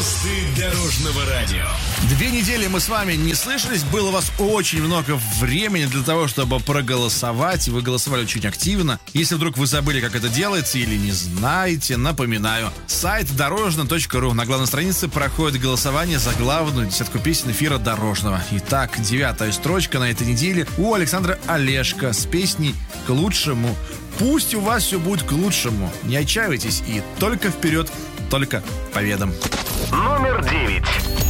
Звезды дорожного радио. 2 недели мы с вами не слышались. Было у вас очень много времени для того, чтобы проголосовать. И вы голосовали очень активно. Если вдруг вы забыли, как это делается, или не знаете, напоминаю. Сайт дорожно.ру. На главной странице проходит голосование за главную 10 песен эфира Дорожного. Итак, 9-я строчка на этой неделе у Александра Олешко с песней «К лучшему». Пусть у вас все будет к лучшему. Не отчаивайтесь и только вперед, только победам. Номер 9.